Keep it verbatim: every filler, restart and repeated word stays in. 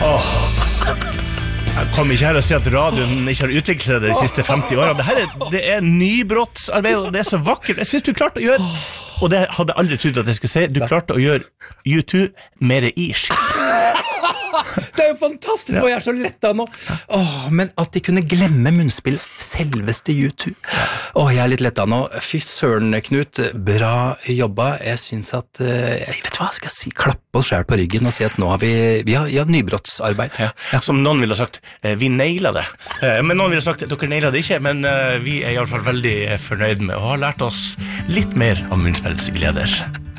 Åh. Jeg kommer ikke her og si at radioen ikke har utviklet seg de siste femti årene. Det her er, det er nybrottsarbeid, og det er så vakkert. Jeg synes du klarte å gjøre, og det hadde jeg aldri trodd at jeg skulle si, du klarte å gjøre U to mer irsk. Det er jo fantastisk, og jeg er så letta nå. Åh, men at de kunne glemme munnspill, selveste U to. Åh, jeg er litt letta nå. Fy søren, Knut, bra jobba. Jeg synes at, jeg vet hva, skal jeg si, klappe oss selv på ryggen og si at nå har vi, vi har, vi har nybrottsarbeid. Ja. Ja. Som noen ville ha sagt, vi nailet det. Men noen ville ha sagt, dere nailet det ikke, men vi er i alle fall veldig fornøyd med å ha lært oss litt mer om munnspillsgleder.